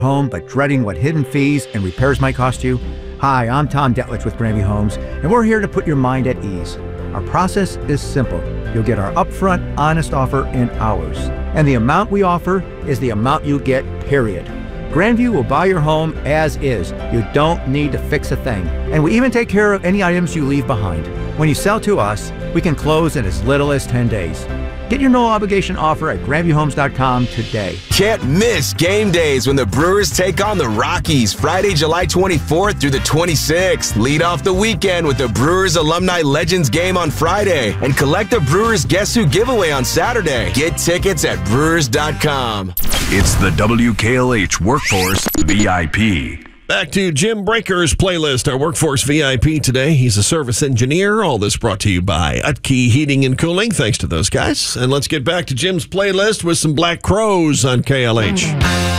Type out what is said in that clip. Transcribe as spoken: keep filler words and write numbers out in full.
home but dreading what hidden fees and repairs might cost you? Hi, I'm Tom Detlich with Grandview Homes, and we're here to put your mind at ease. Our process is simple. You'll get our upfront, honest offer in hours. And the amount we offer is the amount you get, period. Grandview will buy your home as is. You don't need to fix a thing. And we even take care of any items you leave behind. When you sell to us, we can close in as little as ten days. Get your no-obligation offer at grandview homes dot com today. Can't miss game days when the Brewers take on the Rockies Friday, July twenty-fourth through the twenty-sixth. Lead off the weekend with the Brewers Alumni Legends game on Friday and collect the Brewers Guess Who giveaway on Saturday. Get tickets at brewers dot com. It's the W K L H Workforce V I P. Back to Jim Breaker's playlist, our Workforce V I P today. He's a service engineer. All this brought to you by Utke Heating and Cooling. Thanks to those guys. And let's get back to Jim's playlist with some Black Crowes on K L H.